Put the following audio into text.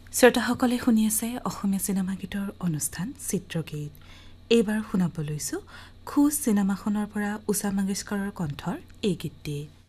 শ্ৰোতাসকলে শুনি আছে অসমীয়া চিনেমা গীতৰ অনুষ্ঠান চিত্ৰগীত। এইবাৰ শুনাব লৈছোঁ খোজ চিনেমাখনৰ পৰা উষা মংগেশকাৰৰ কণ্ঠৰ এই গীতটি।